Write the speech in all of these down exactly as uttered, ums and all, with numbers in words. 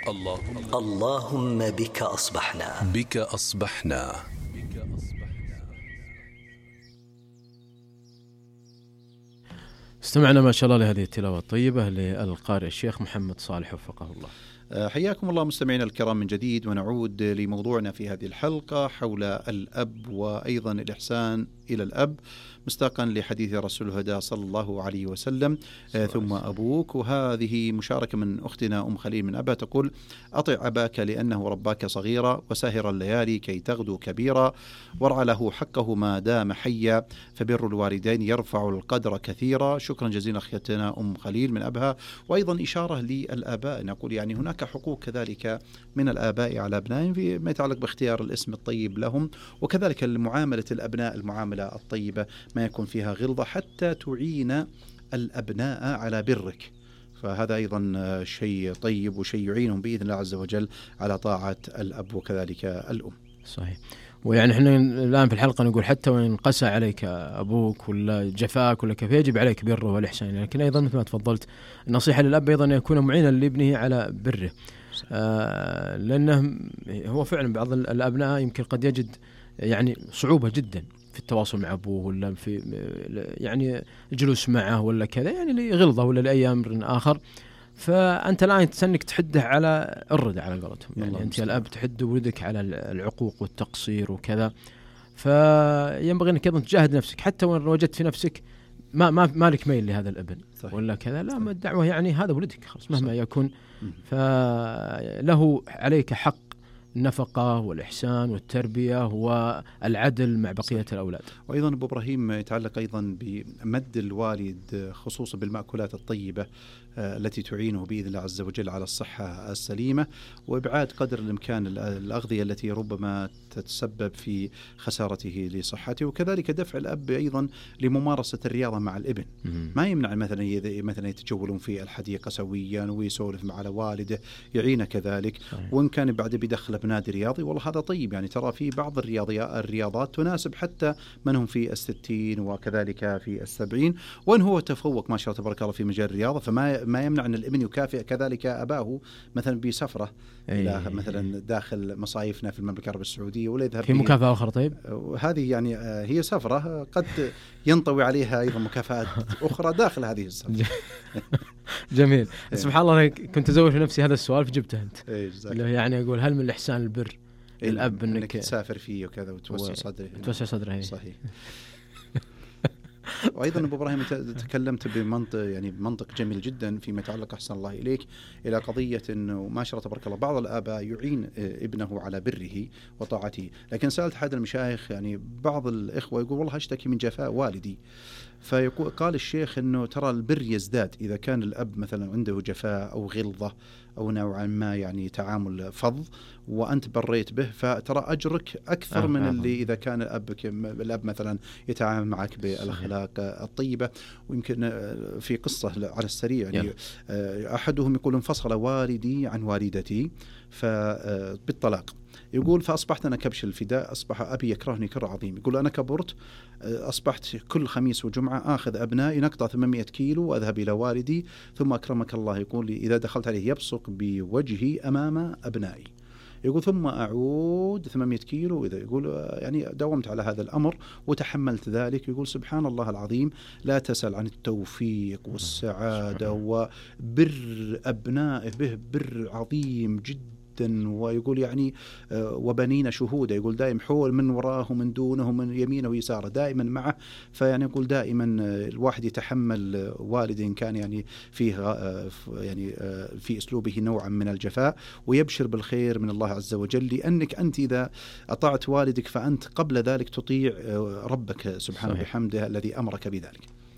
اللهم اللهم بك أصبحنا بك أصبحنا. استمعنا ما شاء الله لهذه التلاوة الطيبة للقارئ الشيخ محمد صالح وفقه الله. حياكم الله مستمعينا الكرام من جديد، ونعود لموضوعنا في هذه الحلقة حول الأب وأيضا الإحسان إلى الأب، مستاقا لحديث رسول الهدى صلى الله عليه وسلم ثم أبوك. وهذه مشاركة من أختنا أم خليل من أبا، تقول: أطع أباك لأنه رباك صغيرا وساهر الليالي كي تغدو كبيرا، وارع له حقه ما دام حيا، فبر الوالدين يرفع القدر كثيرا. شكرا جزيلا أختنا أم خليل من أبها. وأيضا إشارة للآباء، نقول يعني هناك حقوق كذلك من الآباء على أبنائهم فيما يتعلق باختيار الاسم الطيب لهم، وكذلك معاملة الأبناء المعاملة الطيبة ما يكون فيها غلظة حتى تعين الأبناء على برك، فهذا أيضا شيء طيب وشيء يعينهم بإذن الله عز وجل على طاعة الأب وكذلك الأم. صحيح. ويعني احنا الآن في الحلقة نقول حتى وإن قسى عليك أبوك ولا جفاك ولا كيف، يجب عليك بره والإحسان، لكن أيضا مثل ما تفضلت النصيحة للأب أيضا أن يكون معينا لابنه على بره، آه لأنه هو فعلا بعض الأبناء يمكن قد يجد يعني صعوبة جدا في التواصل مع أبوه، ولا في يعني الجلوس معه ولا كذا، يعني لغلظة ولا لأي أمر آخر. فأنت الآن تسنك تحده على الرد على قولتهم، يعني أنت الأب تحد ولدك على العقوق والتقصير وكذا، فينبغي أنك أيضا تجاهد نفسك حتى وإن وجدت في نفسك ما ما مالك ميل لهذا الابن صحيح. ولا كذا، لا، ما الدعوة يعني هذا ولدك خلاص مهما صحيح. يكون، فله عليك حق النفقة والإحسان والتربية والعدل مع بقية الأولاد. وأيضا أبو إبراهيم يتعلق أيضا بمد الوالد خصوصا بالمأكولات الطيبة التي تعينه بإذن الله عز وجل على الصحة السليمة، وإبعاد قدر الإمكان الأغذية التي ربما تتسبب في خسارته لصحته، وكذلك دفع الأب أيضا لممارسة الرياضة مع الابن. ما يمنع مثلا مثلا يتجولون في الحديقة سويا ويسولف مع والده، يعينه كذلك. وإن كان بعد بيدخل بنادي رياضي، والله هذا طيب، يعني ترى في بعض الرياضات تناسب حتى من هم في الستين وكذلك في السبعين، وإن هو تفوق ما شاء الله تبارك الله في مجال الرياضة، فما ما يمنع أن الابن يكافئ كذلك أباه مثلا بسفرة إلى مثلا داخل مصايفنا في المملكة العربية السعودية، ولا يذهب في مكافأة أخرى. طيب هذه يعني هي سفرة قد ينطوي عليها أيضا مكافآت أخرى داخل هذه السفرة. جميل. سبحان الله، كنت أزور في نفسي هذا السؤال فجبته أنت. إيه يعني أقول هل من الإحسان البر الأب إنك, إنك تسافر فيه وكذا وتوسع صدره توسع صدره صحيح. وأيضا أبو إبراهيم تكلمت بمنطق يعني بمنطق جميل جدا فيما يتعلق أحسن الله إليك إلى قضية إنه ما شاء الله تبارك الله بعض الآباء يعين ابنه على بره وطاعته، لكن سألت أحد المشايخ يعني بعض الإخوة يقول والله أشتكي من جفاء والدي، فيقول قال الشيخ إنه ترى البر يزداد إذا كان الأب مثلا عنده جفاء أو غلظة أو نوعا ما يعني تعامل فظ وأنت بريت به، فترى أجرك أكثر آه من آه اللي إذا كان الأب الأب مثلا يتعامل معك بالأخلاق الطيبة. ويمكن في قصة على السريع يعني أحدهم يقول انفصل والدي عن والدتي فبالطلاق، يقول فأصبحت أنا كبش الفداء، أصبح أبي يكرهني كره عظيم. يقول أنا كبرت، أصبحت كل خميس وجمعة آخذ أبنائي نقطة ثمانمائة كيلو وأذهب إلى والدي، ثم أكرمك الله يقول لي إذا دخلت عليه يبصق بوجهي أمام أبنائي، يقول ثم أعود ثمانمائة كيلو. إذا يقول يعني داومت على هذا الأمر وتحملت ذلك. يقول سبحان الله العظيم، لا تسأل عن التوفيق والسعادة وبر أبنائه به بر عظيم جدا. ويقول يعني وبنين شهودا، يقول دائما حول من وراه ومن دونه ومن يمينه ويساره دائما معه. فيعني يقول دائما الواحد يتحمل والد كان يعني فيه يعني في أسلوبه نوعا من الجفاء، ويبشر بالخير من الله عز وجل، لأنك أنت إذا أطعت والدك فأنت قبل ذلك تطيع ربك سبحانه بحمده الذي أمرك بذلك.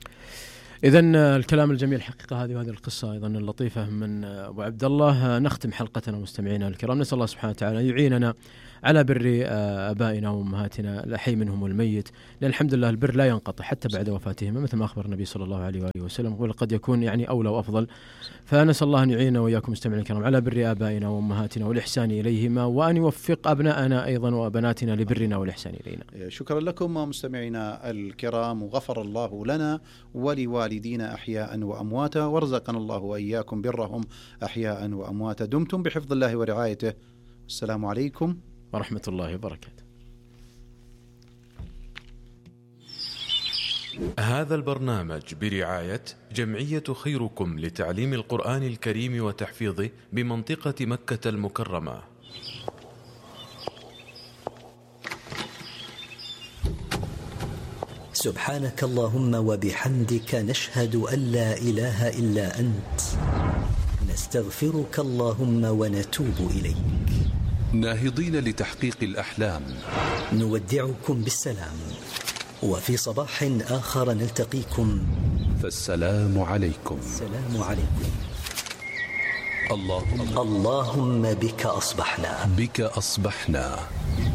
إذن الكلام الجميل حقيقة هذه وهذه القصة أيضا اللطيفة من أبو عبد الله. نختم حلقتنا مستمعينا الكرام، نسأل الله سبحانه وتعالى يعيننا على بر آبائنا وأمهاتنا الحي منهم والميت، لأن الحمد لله البر لا ينقطع حتى بعد وفاتهم، مثل ما أخبر النبي صلى الله عليه وآله وسلم، وقد يكون يعني أولى وأفضل. فنسأل الله أن يعيننا وإياكم مستمعينا الكرام على بر آبائنا وأمهاتنا والإحسان إليهما، وأن يوفق أبناءنا أيضا وبناتنا لبرنا والإحسان إلينا. شكرا لكم مستمعينا الكرام، وغفر الله لنا ولوالدينا والدينا أحياء وأمواتا، وارزقنا الله وإياكم برهم أحياء وأمواتا. دمتم بحفظ الله ورعايته. السلام عليكم ورحمة الله وبركاته. هذا البرنامج برعاية جمعية خيركم لتعليم القرآن الكريم وتحفيظه بمنطقة مكة المكرمة. سبحانك اللهم وبحمدك، نشهد أن لا إله إلا أنت، نستغفرك اللهم ونتوب إليك. ناهضين لتحقيق الأحلام، نودعكم بالسلام، وفي صباح آخر نلتقيكم، فالسلام عليكم. السلام عليكم. اللهم اللهم بك أصبحنا بك أصبحنا